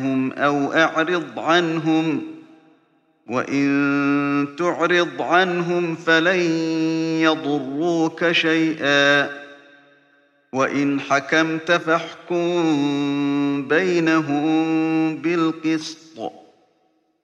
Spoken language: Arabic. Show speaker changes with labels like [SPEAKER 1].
[SPEAKER 1] أو أعرض عنهم وإن تعرض عنهم فلن يضروك شيئا وإن حكمت فاحكم بينهم بالقسط